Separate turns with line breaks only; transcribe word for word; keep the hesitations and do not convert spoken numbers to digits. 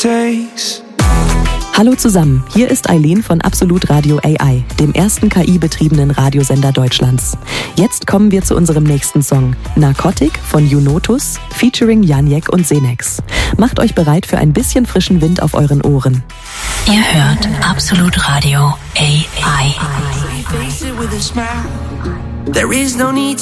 takes.
Hallo zusammen, hier ist Eileen von Absolut Radio A I, dem ersten K I-betriebenen Radiosender Deutschlands. Jetzt kommen wir zu unserem nächsten Song, Narcotic von Junotus, featuring Janiek und Senex. Macht euch bereit für ein bisschen frischen Wind auf euren Ohren.
Ihr hört Absolut Radio A I.
Face it with a smile. There is no need